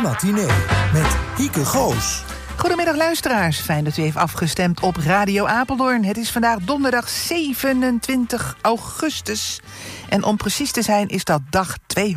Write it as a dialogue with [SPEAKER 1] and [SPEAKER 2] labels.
[SPEAKER 1] matinee met Hieke Goos.
[SPEAKER 2] Goedemiddag luisteraars, fijn dat u heeft afgestemd op Radio Apeldoorn. Het is vandaag donderdag 27 augustus. En om precies te zijn is dat dag 200.